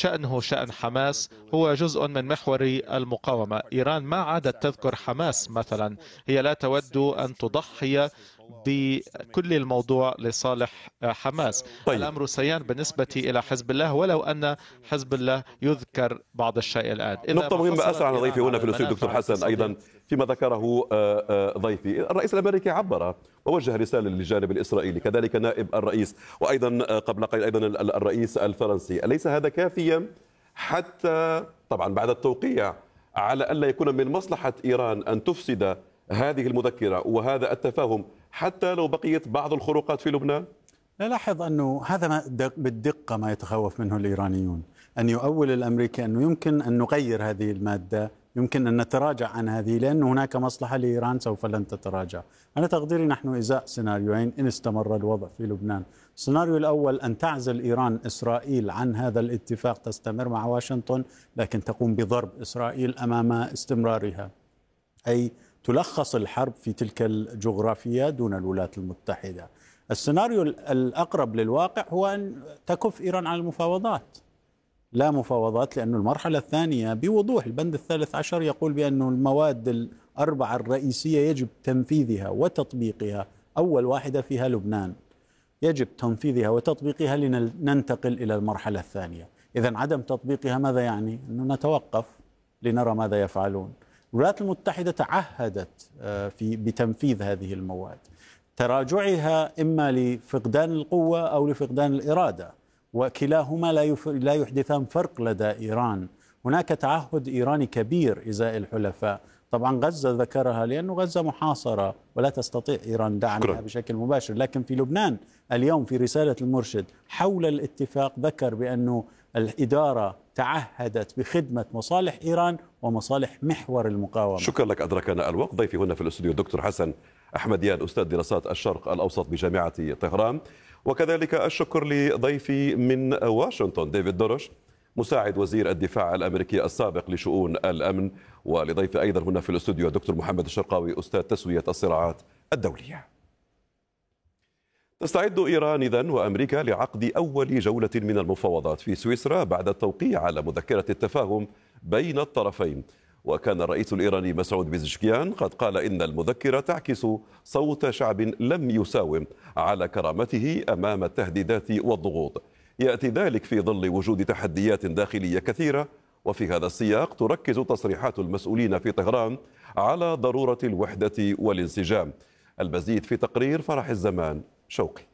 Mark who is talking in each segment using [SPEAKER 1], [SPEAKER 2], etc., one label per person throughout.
[SPEAKER 1] شأنه شأن حماس هو جزء من محور المقاومة. إيران ما عادت تذكر حماس مثلا، هي لا تود أن تضحي بكل الموضوع لصالح حماس.
[SPEAKER 2] طيب،
[SPEAKER 1] الأمر سيان بالنسبة إلى حزب الله، ولو أن حزب الله يذكر بعض الشيء الآن.
[SPEAKER 2] نقطة مهمة أسأل عن ضيفي هنا في الاستوديو دكتور حسن أيضا فيما ذكره ضيفي. الرئيس الأمريكي عبر ووجه رسالة للجانب الإسرائيلي، كذلك نائب الرئيس، وأيضا قبل قليل أيضا الرئيس الفرنسي. أليس هذا كافيا حتى طبعا بعد التوقيع على ألا يكون من مصلحة إيران أن تفسد هذه المذكرة وهذا التفاهم حتى لو بقيت بعض الخروقات في لبنان؟
[SPEAKER 3] لاحظ أنه هذا بالدقة ما يتخوف منه الإيرانيون، أن يؤول الأمريكي أنه يمكن أن نغير هذه المادة، يمكن أن نتراجع عن هذه لأن هناك مصلحة لإيران سوف لن تتراجع. أنا تقديري نحن إزاء سيناريوين إن استمر الوضع في لبنان. السيناريو الأول أن تعزل إيران إسرائيل عن هذا الاتفاق، تستمر مع واشنطن لكن تقوم بضرب إسرائيل أمام استمرارها، أي تلخص الحرب في تلك الجغرافيا دون الولايات المتحدة. السيناريو الأقرب للواقع هو أن تكف إيران على المفاوضات، لا مفاوضات، لأن المرحلة الثانية بوضوح البند 13 يقول بأن المواد الأربعة الرئيسية يجب تنفيذها وتطبيقها، أول واحدة فيها لبنان، يجب تنفيذها وتطبيقها لننتقل إلى المرحلة الثانية. إذن عدم تطبيقها ماذا يعني؟ أنه نتوقف لنرى ماذا يفعلون. الولايات المتحدة تعهدت بتنفيذ هذه المواد، تراجعها إما لفقدان القوة أو لفقدان الإرادة، وكلاهما لا يحدثان فرق لدى إيران. هناك تعهد إيراني كبير إزاء الحلفاء. طبعا غزة ذكرها لأنه غزة محاصرة ولا تستطيع إيران دعمها بشكل مباشر، لكن في لبنان اليوم في رسالة المرشد حول الاتفاق ذكر بأنه الإدارة تعهدت بخدمة مصالح إيران ومصالح محور المقاومة.
[SPEAKER 2] شكرا لك، أدركنا الوقت. ضيفي هنا في الاستوديو دكتور حسن أحمديان، أستاذ دراسات الشرق الأوسط بجامعة طهران، وكذلك الشكر لضيفي من واشنطن ديفيد دورش، مساعد وزير الدفاع الأمريكي السابق لشؤون الأمن، ولضيفي أيضا هنا في الاستوديو دكتور محمد الشرقاوي، أستاذ تسوية الصراعات الدولية. تستعد إيران إذن وأمريكا لعقد أول جولة من المفاوضات في سويسرا بعد التوقيع على مذكرة التفاهم بين الطرفين. وكان الرئيس الإيراني مسعود بيزشكيان قد قال إن المذكرة تعكس صوت شعب لم يساوم على كرامته أمام التهديدات والضغوط. يأتي ذلك في ظل وجود تحديات داخلية كثيرة، وفي هذا السياق تركز تصريحات المسؤولين في طهران على ضرورة الوحدة والانسجام. المزيد في تقرير فرح الزمان شوقي.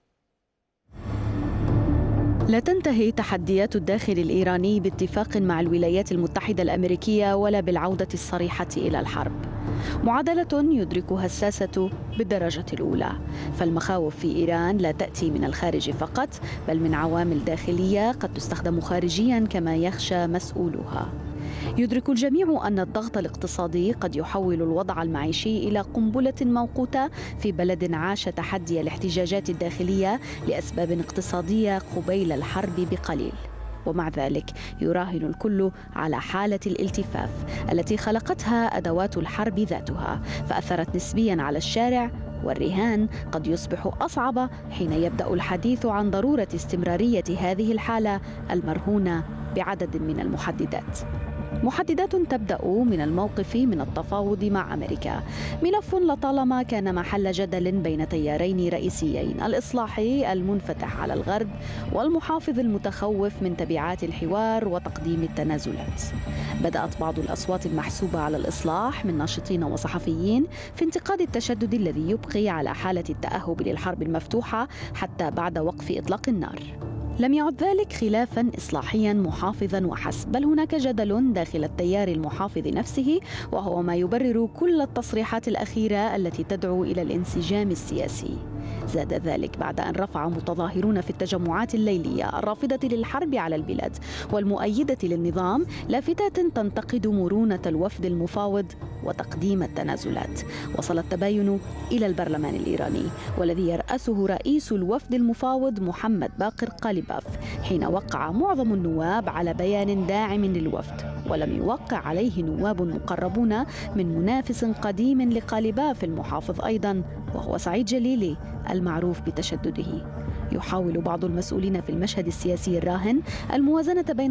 [SPEAKER 4] لا تنتهي تحديات الداخل الإيراني باتفاق مع الولايات المتحدة الأمريكية ولا بالعودة الصريحة إلى الحرب. معادلة يدركها الساسة بالدرجة الأولى، فالمخاوف في إيران لا تأتي من الخارج فقط، بل من عوامل داخلية قد تستخدم خارجيا كما يخشى مسؤولها. يدرك الجميع أن الضغط الاقتصادي قد يحول الوضع المعيشي إلى قنبلة موقوتة في بلد عاش تحدي الاحتجاجات الداخلية لأسباب اقتصادية قبيل الحرب بقليل. ومع ذلك يراهن الكل على حالة الالتفاف التي خلقتها أدوات الحرب ذاتها، فأثرت نسبيا على الشارع، والرهان قد يصبح أصعب حين يبدأ الحديث عن ضرورة استمرارية هذه الحالة المرهونة بعدد من المحددات. محددات تبدأ من الموقف من التفاوض مع أمريكا، ملف لطالما كان محل جدل بين تيارين رئيسيين، الإصلاحي المنفتح على الغرب والمحافظ المتخوف من تبعات الحوار وتقديم التنازلات. بدأت بعض الأصوات المحسوبة على الإصلاح من ناشطين وصحفيين في انتقاد التشدد الذي يبقي على حالة التأهب للحرب المفتوحة حتى بعد وقف إطلاق النار. لم يعد ذلك خلافاً إصلاحياً محافظاً وحسب، بل هناك جدل داخل التيار المحافظ نفسه، وهو ما يبرر كل التصريحات الأخيرة التي تدعو إلى الانسجام السياسي. زاد ذلك بعد أن رفع متظاهرون في التجمعات الليلية الرافضة للحرب على البلاد والمؤيدة للنظام لافتات تنتقد مرونة الوفد المفاوض وتقديم التنازلات. وصل التباين إلى البرلمان الإيراني، والذي يرأسه رئيس الوفد المفاوض محمد باقر قالباف، حين وقع معظم النواب على بيان داعم للوفد، ولم يوقع عليه نواب مقربون من منافس قديم لقالباف المحافظ أيضا، وهو سعيد جليلي المعروف بتشدده. يحاول بعض المسؤولين في المشهد السياسي الراهن الموازنة بين